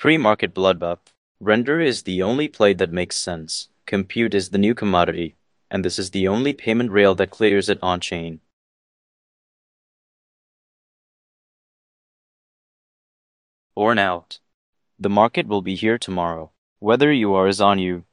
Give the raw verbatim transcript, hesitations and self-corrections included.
Pre-market bloodbath. Render is the only play that makes sense. Compute is the new commodity, and this is the only payment rail that clears it on-chain. Born out. The market will be here tomorrow. Whether you are is on you.